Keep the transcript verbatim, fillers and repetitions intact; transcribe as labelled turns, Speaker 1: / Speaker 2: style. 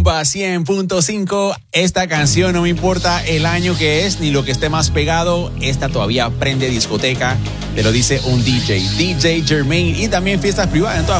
Speaker 1: Rumba cien punto cinco. Esta canción, no me importa el año que es ni lo que esté más pegado, esta todavía prende discoteca. Te lo dice un D J, D J Jermaine, y también fiestas privadas en todas